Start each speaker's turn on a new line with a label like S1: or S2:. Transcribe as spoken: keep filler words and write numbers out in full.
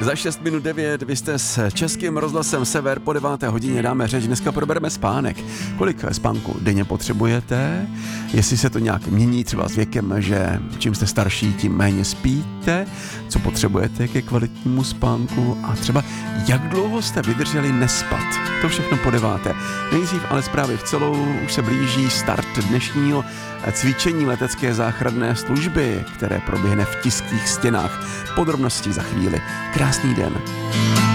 S1: Za šest minut devět, vy jste s Českým rozhlasem Sever, po deváté hodině dáme řeč. Dneska probereme spánek. Kolik spánku denně potřebujete? Jestli se to nějak mění třeba s věkem, že čím jste starší, tím méně spíte? Co potřebujete ke kvalitnímu spánku? A třeba jak dlouho jste vydrželi nespat? To všechno po deváté. Nejdřív ale zprávy v celou, už se blíží start dnešního cvičení letecké záchranné služby, které proběhne v Tiských stěnách. Podrobnosti za chvíli. Krásný den.